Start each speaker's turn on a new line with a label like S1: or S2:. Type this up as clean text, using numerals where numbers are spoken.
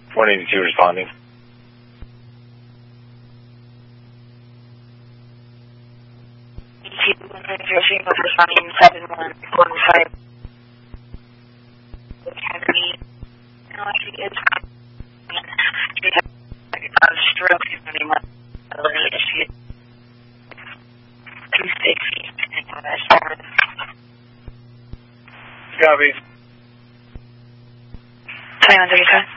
S1: 182 responding.
S2: Responding 7115. Academy. No, she is. She had a stroke. She's going to be more elevated. She is 260.
S1: Copy.
S2: 2135.